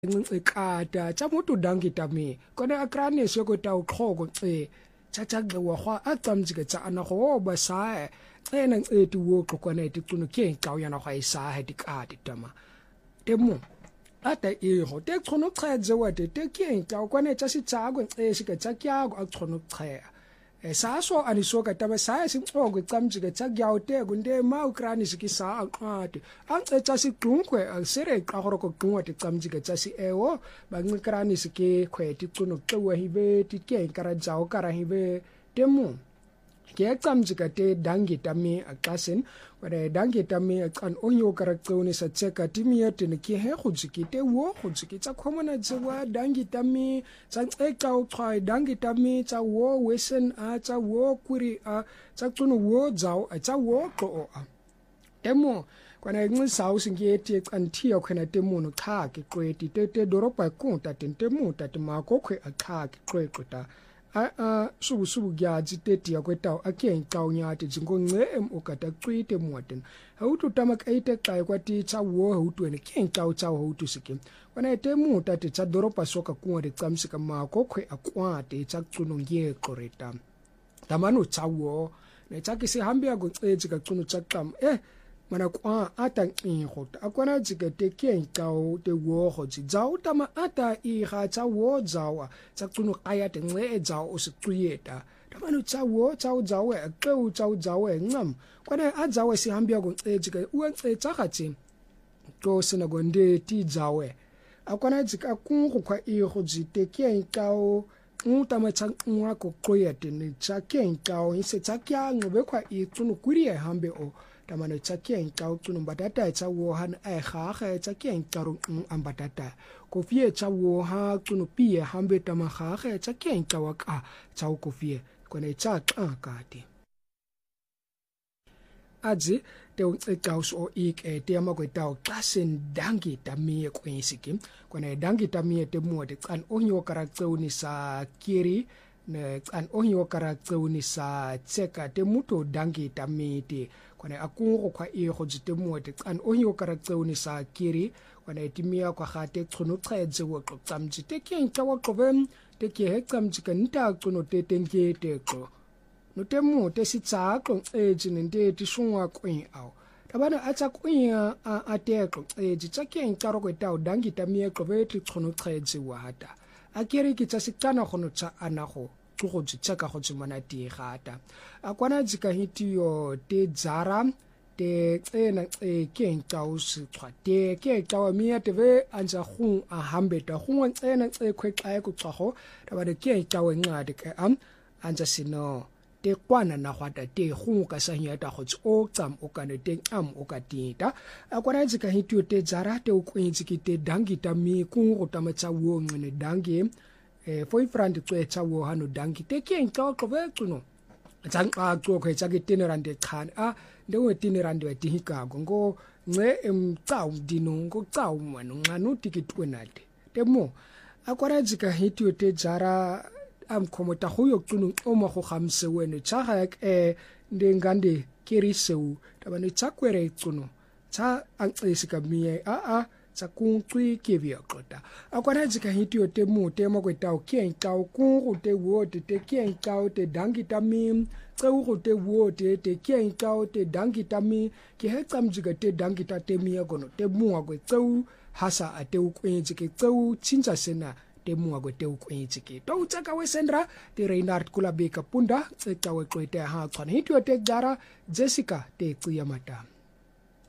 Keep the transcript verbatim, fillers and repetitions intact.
Kada cha mutu dangita mi kone akrane soko ta ukhogo e cha cha gwa khwa a tsamjike cha ana go ba sa e nang e tu wo kone ti tunu ke ka yana khwa isa ha dikadi tama temu ata e go te tsono tshetse wa te te ke ka kone cha si cha go e se ka cha kya go a tsono tshaya e sa so ani so ka taba sa si tsogo tsamjike cha gya o te gunde ma ukrani se ki sa aqati a cha si tunkwe a sere ka go go tungwa te tsamjike cha si ewo ba ngikrani se ke khweti tsono tsewa hibe ti ke kara jao kara hibe temu ke tsamjike te dangita mi a klasen where dangita mi an onyo kara tsoni sa tseka timia te ne ke he go tsikite wo go tsikitsa khomona tsewa dangita mi tsa tseka o khwa dangita mi tsa wo wesen a tsa wo kuri a tsa tsono wo jao a tsa wo ko a temo kwana ngwe sao singeti antia khona temo no kha ke kweti te te doropa kunta tentemu ta te makokwe a kha ke kwekota a a subu subu gya jiteti ya kwetao akien kaunya te jingo nge em okata kwite muaten hautu tamak aite kai kwati cha wo hautu ene kien kau cha hautu sikim wana te mu ta te cha doropa soka kuwa de tsamsika makokwe akwa te cha tsuno nge koreta tamanu cha wo ne cha kisi hambia go tsejika tsuno cha kam eh mana kwa ata ngihota akwana jike te kien kau te wo ho ji jao tama ata I ga cha wo jao cha tsuno kaya te nge e jao o se tuyeta tamanu cha wo jao jao e keu jao jao e ngam kwana a jao si hambia go tsejika uan tse cha ga tsi to sina go nde ti jao e akwana jike akungu kwa I ho ji te kien kau utama cha ngwa ko koyete ne cha kien kau ise cha kya ngobe kwa I tsuno kuri e hambe o tamano tsakia nkau tunu batata tsa wo han ai ga ga tsakia nkaro ambatata kofie tsa wo ha tunu pie hambe tama ga ga tsakia nkau ka tsa kofie kone tsa ka kati azi te utsaus o ik e te ama ko tau klasen dangi tamie ko insiki kone dangi tamie te mo de kan onyo karakteuni sa kiri ne an onyo karakteuni sa tseka te muto dangi tamite kone akungo kwa I go jite mote an onyo karakteuni sa kiri kone timia kwa khate tsono tsetse wo tsamji te ke nta wa qobem te ke he tsamji ka nta tsono te tenge te ko no te mo te si tsa ko e jine nde ti shungwa kwin au tabana atsa kwin a ate ko e ji tsa ke nta ro ko ta dangi tamie ko be ti tsono tsetse wa hata akere ki tsa sikana gono tsa anago go tsaka go tsmana ti gata akwana dzika hitiyo te dzara te tsena e kenkao se tswate ke kawa mia te ve anja gung a hambeta gung tsena tse khwekla ku tsago taba de ke kawa ngade ke am anja sino te kwana na gwata te gung ka sa nyata go tso tsam o kana te am o ka tita akwana dzika hitiyo te dzara te o kwentsi ki te dangita mi ku go tamatsa wo ngene dangi e foi frandi tso etsa wo hanu dangi te ke nka ko be tsuno tsang a tso ko etsa ke tinerande khan a de we tinerande we tihika ngo nge em tsau dino ngo tsau mano nganu tikitwenate te mo akwara jika hitu te jara am komota go yo tsuno o mo go gamse wene tsa ga e de ngande keriseu tabane tsakwere tsuno tsa ang tsika mie a a tsa kuntwi ke bia kota akwana jika hitiyo te mu te mo ko tau ke nkau ku te wo te te ke nkau te dangita mi tsau go te wo te te ke nkau te dangita mi ke he tsamjika te dangita te mi agono te mu ago tsau hasa ate u kwenjike tsau chinja sena te mu ago te u kwenjike to tsaka we sendra te Reinhard Kulabeka punda tsaka we kwete ha tsana hitiyo te gara Jessica te tsiyamata